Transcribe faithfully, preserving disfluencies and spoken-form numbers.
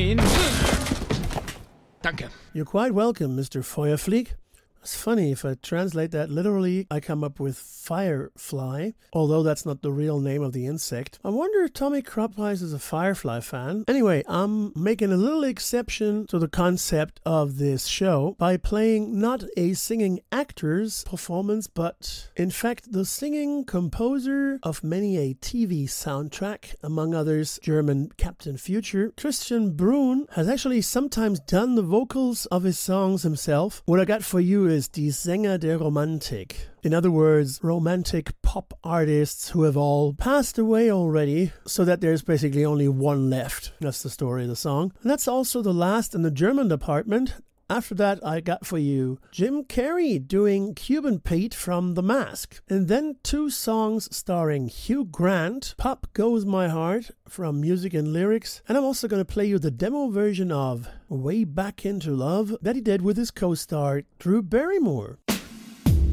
Vitamin. Danke. You're quite welcome, Mister Feuerflieg. It's funny, if I translate that literally, I come up with firefly, although that's not the real name of the insect. I wonder if Tommy Kropwise is a Firefly fan. Anyway, I'm making a little exception to the concept of this show by playing not a singing actor's performance, but in fact the singing composer of many a T V soundtrack, among others German Captain Future. Christian Brun has actually sometimes done the vocals of his songs himself. What I got for you is Die Sänger der Romantik. In other words, romantic pop artists who have all passed away already, so that there's basically only one left. That's the story of the song. And that's also the last in the German department. After that, I got for you Jim Carrey doing Cuban Pete from The Mask. And then two songs starring Hugh Grant, Pop Goes My Heart from Music and Lyrics. And I'm also going to play you the demo version of Way Back Into Love that he did with his co-star Drew Barrymore.